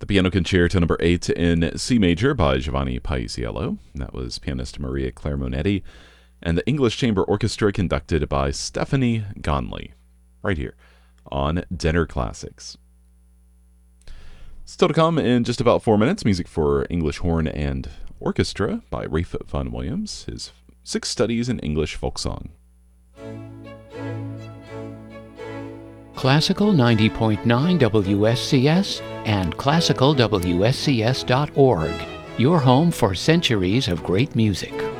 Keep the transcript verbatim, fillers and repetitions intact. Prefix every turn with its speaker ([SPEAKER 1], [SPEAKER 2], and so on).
[SPEAKER 1] The Piano Concerto number eight in C major by Giovanni Paisiello. That was pianist Maria Claire Monetti. And the English Chamber Orchestra conducted by Stephanie Gonley. Right here on Dinner Classics. Still to come in just about four minutes, music for English horn and orchestra by Rafe Vaughan Williams, his Six Studies in English Folk Song.
[SPEAKER 2] Classical ninety point nine W S C S and classical W S C S dot org, your home for centuries of great music.